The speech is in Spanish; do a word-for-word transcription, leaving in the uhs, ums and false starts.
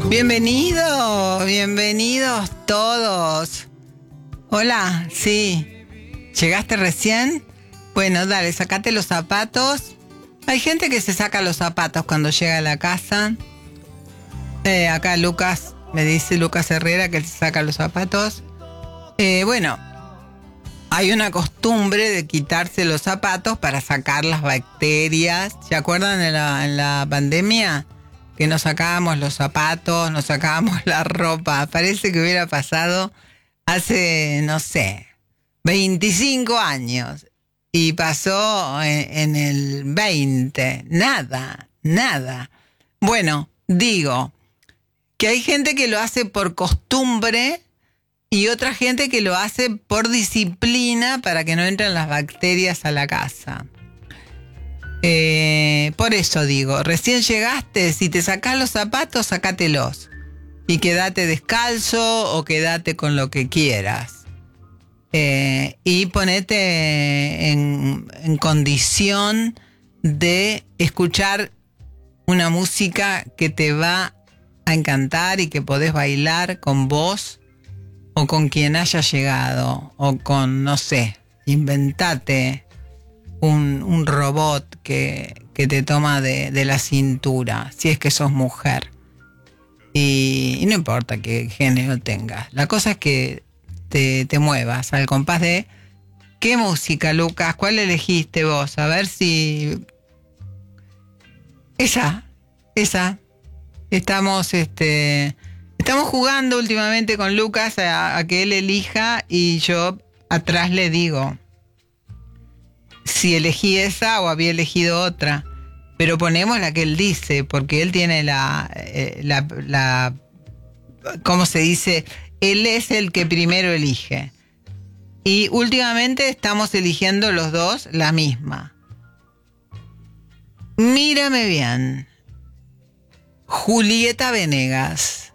Bienvenidos, bienvenidos todos. Hola, sí. ¿Llegaste recién? Bueno, dale, sacate los zapatos. Hay gente que se saca los zapatos cuando llega a la casa. Eh, acá Lucas, me dice Lucas Herrera que se saca los zapatos. Eh, bueno, hay una costumbre de quitarse los zapatos para sacar las bacterias. ¿Se acuerdan en la, en la pandemia? Que nos sacábamos los zapatos, nos sacábamos la ropa. Parece que hubiera pasado hace, no sé, veinticinco años. Y pasó en, en el veinte. Nada, nada. Bueno, digo que hay gente que lo hace por costumbre y otra gente que lo hace por disciplina para que no entren las bacterias a la casa. Eh, por eso digo, recién llegaste, si te sacás los zapatos, sacátelos. Y quédate descalzo o quédate con lo que quieras. Eh, y ponete en, en condición de escuchar una música que te va a encantar y que podés bailar con vos o con quien haya llegado. O con, no sé, inventate Un, un robot que, que te toma de, de la cintura, si es que sos mujer. Y, y no importa qué género tengas. La cosa es que te, te muevas al compás de... ¿Qué música, Lucas? ¿Cuál elegiste vos? A ver si... Esa, esa. Estamos, este... Estamos jugando últimamente con Lucas a, a que él elija y yo atrás le digo si elegí esa o había elegido otra, pero ponemos la que él dice, porque él tiene la, eh, la, la, ¿cómo se dice? Él es el que primero elige. Y últimamente estamos eligiendo los dos la misma. Mírame bien. Julieta Venegas.